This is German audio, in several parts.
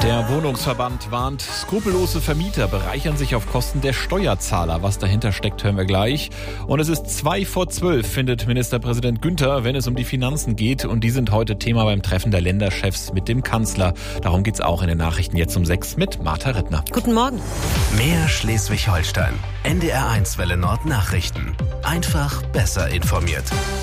Der Wohnungsverband warnt, skrupellose Vermieter bereichern sich auf Kosten der Steuerzahler. Was dahinter steckt, hören wir gleich. Und es ist 11:02, findet Ministerpräsident Günther, wenn es um die Finanzen geht. Und die sind heute Thema beim Treffen der Länderchefs mit dem Kanzler. Darum geht's auch in den Nachrichten jetzt um 6 mit Martha Rittner. Guten Morgen. Mehr Schleswig-Holstein. NDR1 Welle Nord Nachrichten. Einfach besser informiert.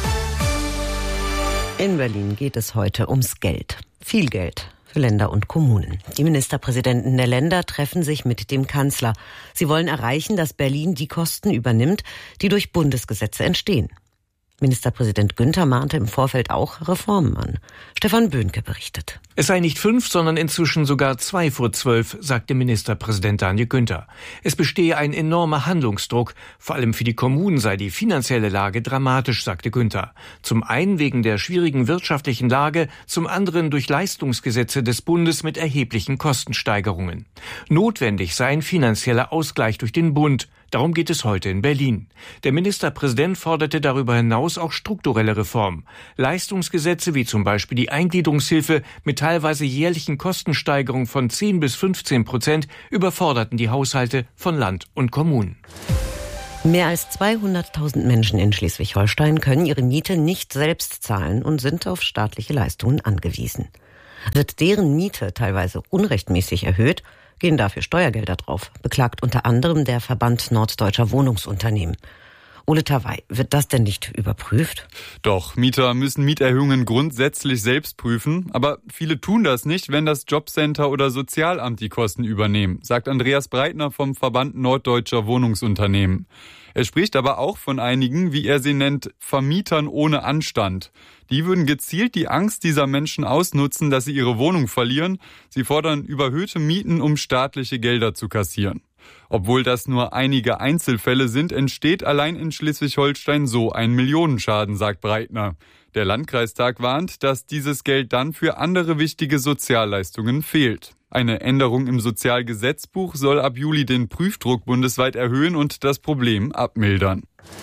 In Berlin geht es heute ums Geld. Viel Geld. Für Länder und Kommunen. Die Ministerpräsidenten der Länder treffen sich mit dem Kanzler. Sie wollen erreichen, dass Berlin die Kosten übernimmt, die durch Bundesgesetze entstehen. Ministerpräsident Günther mahnte im Vorfeld auch Reformen an. Stefan Böhnke berichtet. Es sei nicht 5, sondern inzwischen sogar 11:02, sagte Ministerpräsident Daniel Günther. Es bestehe ein enormer Handlungsdruck. Vor allem für die Kommunen sei die finanzielle Lage dramatisch, sagte Günther. Zum einen wegen der schwierigen wirtschaftlichen Lage, zum anderen durch Leistungsgesetze des Bundes mit erheblichen Kostensteigerungen. Notwendig sei ein finanzieller Ausgleich durch den Bund. Darum geht es heute in Berlin. Der Ministerpräsident forderte darüber hinaus auch strukturelle Reformen. Leistungsgesetze wie zum Beispiel die Eingliederungshilfe mit teilweise jährlichen Kostensteigerungen von 10-15% überforderten die Haushalte von Land und Kommunen. Mehr als 200.000 Menschen in Schleswig-Holstein können ihre Miete nicht selbst zahlen und sind auf staatliche Leistungen angewiesen. Wird deren Miete teilweise unrechtmäßig erhöht, gehen dafür Steuergelder drauf, beklagt unter anderem der Verband Norddeutscher Wohnungsunternehmen. Ole Tawai, wird das denn nicht überprüft? Doch, Mieter müssen Mieterhöhungen grundsätzlich selbst prüfen. Aber viele tun das nicht, wenn das Jobcenter oder Sozialamt die Kosten übernehmen, sagt Andreas Breitner vom Verband Norddeutscher Wohnungsunternehmen. Er spricht aber auch von einigen, wie er sie nennt, Vermietern ohne Anstand. Die würden gezielt die Angst dieser Menschen ausnutzen, dass sie ihre Wohnung verlieren. Sie fordern überhöhte Mieten, um staatliche Gelder zu kassieren. Obwohl das nur einige Einzelfälle sind, entsteht allein in Schleswig-Holstein so ein Millionenschaden, sagt Breitner. Der Landkreistag warnt, dass dieses Geld dann für andere wichtige Sozialleistungen fehlt. Eine Änderung im Sozialgesetzbuch soll ab Juli den Prüfdruck bundesweit erhöhen und das Problem abmildern.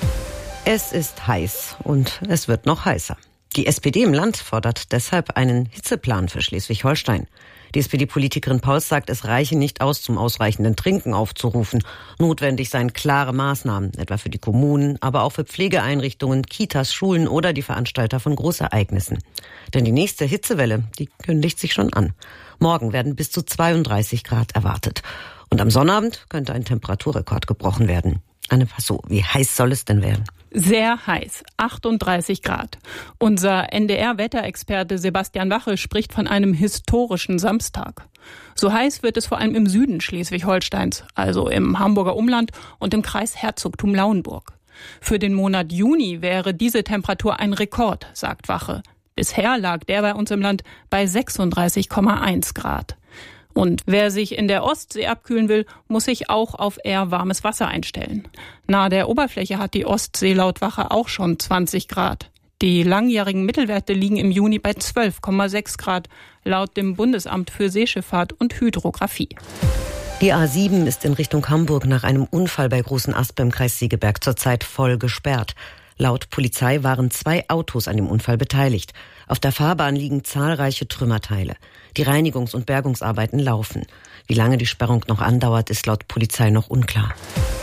Es ist heiß und es wird noch heißer. Die SPD im Land fordert deshalb einen Hitzeplan für Schleswig-Holstein. Die SPD-Politikerin Pauls sagt, es reiche nicht aus, zum ausreichenden Trinken aufzurufen. Notwendig seien klare Maßnahmen, etwa für die Kommunen, aber auch für Pflegeeinrichtungen, Kitas, Schulen oder die Veranstalter von Großereignissen. Denn die nächste Hitzewelle, die kündigt sich schon an. Morgen werden bis zu 32 Grad erwartet. Und am Sonnabend könnte ein Temperaturrekord gebrochen werden. Anne Passau, wie heiß soll es denn werden? Sehr heiß, 38 Grad. Unser NDR-Wetterexperte Sebastian Wache spricht von einem historischen Samstag. So heiß wird es vor allem im Süden Schleswig-Holsteins, also im Hamburger Umland und im Kreis Herzogtum Lauenburg. Für den Monat Juni wäre diese Temperatur ein Rekord, sagt Wache. Bisher lag der bei uns im Land bei 36,1 Grad. Und wer sich in der Ostsee abkühlen will, muss sich auch auf eher warmes Wasser einstellen. Nahe der Oberfläche hat die Ostsee laut Wache auch schon 20 Grad. Die langjährigen Mittelwerte liegen im Juni bei 12,6 Grad, laut dem Bundesamt für Seeschifffahrt und Hydrographie. Die A7 ist in Richtung Hamburg nach einem Unfall bei Großen Aspe im Kreis Segeberg zurzeit voll gesperrt. Laut Polizei waren 2 Autos an dem Unfall beteiligt. Auf der Fahrbahn liegen zahlreiche Trümmerteile. Die Reinigungs- und Bergungsarbeiten laufen. Wie lange die Sperrung noch andauert, ist laut Polizei noch unklar.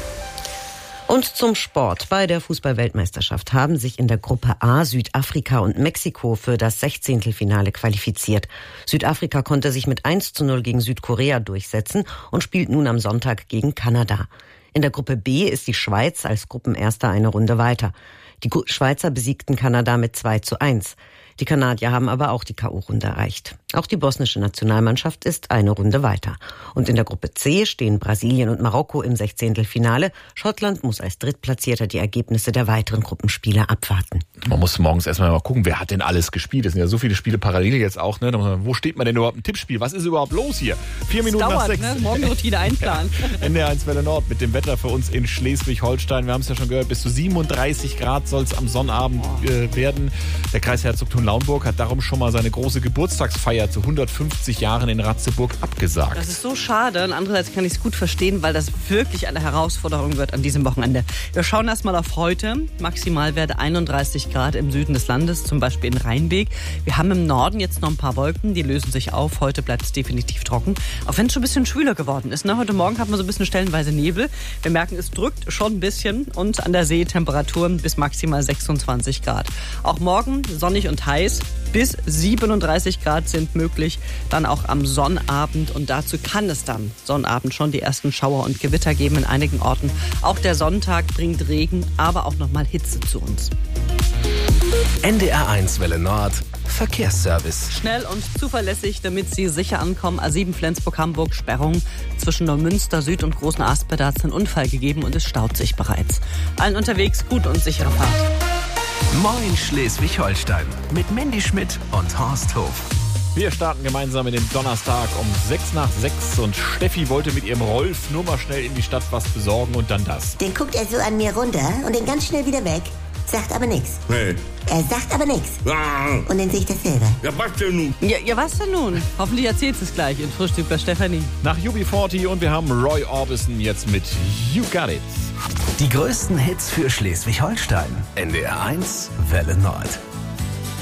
Und zum Sport. Bei der Fußball-Weltmeisterschaft haben sich in der Gruppe A Südafrika und Mexiko für das 16. qualifiziert. Südafrika konnte sich mit 1:0 gegen Südkorea durchsetzen und spielt nun am Sonntag gegen Kanada. In der Gruppe B ist die Schweiz als Gruppenerster eine Runde weiter. Die Schweizer besiegten Kanada mit 2:1. Die Kanadier haben aber auch die K.O.-Runde erreicht. Auch die bosnische Nationalmannschaft ist eine Runde weiter. Und in der Gruppe C stehen Brasilien und Marokko im 16. Schottland muss als Drittplatzierter die Ergebnisse der weiteren Gruppenspiele abwarten. Man muss morgens erstmal mal gucken, wer hat denn alles gespielt. Es sind ja so viele Spiele parallel jetzt auch. Ne? Wo steht man denn überhaupt im Tippspiel? Was ist überhaupt los hier? 4 Minuten nach 6. Ne? Morgen Routine einplanen. NDR1 Welle Nord mit dem Wetter für uns in Schleswig-Holstein. Wir haben es ja schon gehört, bis zu 37 Grad soll es am Sonnabend werden. Der Kreis Herzogtum Lauenburg hat darum schon mal seine große Geburtstagsfeier zu 150 Jahren in Ratzeburg abgesagt. Das ist so schade. Und andererseits kann ich es gut verstehen, weil das wirklich eine Herausforderung wird an diesem Wochenende. Wir schauen erstmal auf heute. Maximalwerte 31 Grad im Süden des Landes, zum Beispiel in Rheinbeek. Wir haben im Norden jetzt noch ein paar Wolken, die lösen sich auf. Heute bleibt es definitiv trocken. Auch wenn es schon ein bisschen schwüler geworden ist. Heute Morgen hat man so ein bisschen stellenweise Nebel. Wir merken, es drückt schon ein bisschen. Und an der See Temperaturen bis maximal 26 Grad. Auch morgen sonnig und heiß. Bis 37 Grad sind möglich. Dann auch am Sonnabend. Und dazu kann es dann Sonnabend schon die ersten Schauer und Gewitter geben in einigen Orten. Auch der Sonntag bringt Regen, aber auch nochmal Hitze zu uns. NDR1 Welle Nord. Verkehrsservice. Schnell und zuverlässig, damit Sie sicher ankommen. A7 Flensburg-Hamburg, Sperrung zwischen Neumünster Süd und Großen Asper. Da hat es einen Unfall gegeben und es staut sich bereits. Allen unterwegs gut und sichere Fahrt. Moin Schleswig-Holstein mit Mandy Schmidt und Horst Hof. Wir starten gemeinsam in den Donnerstag um 6:06 und Steffi wollte mit ihrem Rolf nur mal schnell in die Stadt was besorgen und dann das. Den guckt er so an mir runter und den ganz schnell wieder weg. Sagt aber nichts. Nee. Er sagt aber nichts. Ah. Und dann sehe ich das selber. Ja, was denn nun? Ja, was denn nun? Hoffentlich erzählt es gleich in Frühstück bei Stefanie. Nach UB40 und wir haben Roy Orbison jetzt mit You Got It. Die größten Hits für Schleswig-Holstein. NDR1 Welle Nord.